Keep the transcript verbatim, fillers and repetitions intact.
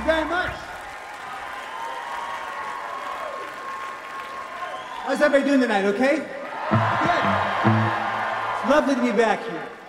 you very much. How's everybody doing tonight, okay? Good. It's lovely to be back here.